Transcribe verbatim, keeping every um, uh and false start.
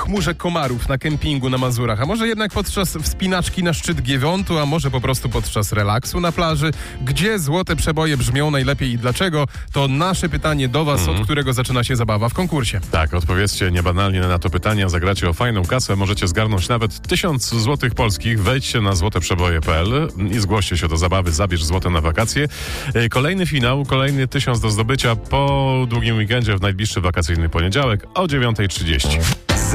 chmurze komarów na kempingu na Mazurach, a może jednak podczas wspinaczki na szczyt Giewontu, a może po prostu podczas relaksu na plaży? Gdzie złote przeboje brzmią najlepiej i dlaczego? To nasze pytanie do was, mm. od którego zaczyna się zabawa w konkursie. Tak, odpowiedzcie niebanalnie na to pytanie, a zagracie o fajną kasę. Możecie zgarnąć nawet tysiąc złotych polskich. Wejdźcie na złote przeboje kropka p l i zgłoście się do zabawy Zabierz złote na wakacje. Kolejny finał, kolejny tysiąc do zdobycia po długim weekendzie w najbliższy wakacyjny poniedziałek o dziewiąta trzydzieści.